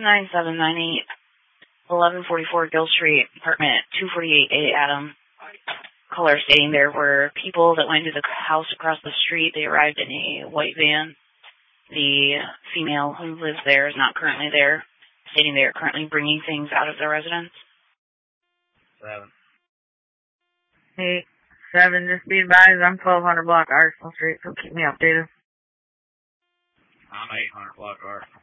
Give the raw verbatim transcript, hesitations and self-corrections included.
nine seven nine eight, eleven forty-four Gill Street, apartment two forty-eight A, Adam. Caller stating there were people that went to the house across the street. They arrived in a white van. The female who lives there is not currently there, stating they are currently bringing things out of their residence. Seven. Eight. Seven, just be advised, I'm twelve hundred block Arsenal Street, so keep me updated. I'm eight hundred block Arsenal.